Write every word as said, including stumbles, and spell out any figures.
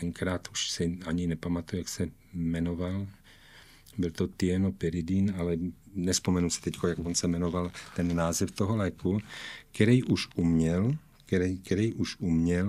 tenkrát už si ani nepamatuju, jak se jmenoval. Byl to Thienopyridin, ale nespomenu si teď, jak on se jmenoval, ten název toho léku, který už uměl, který, který už uměl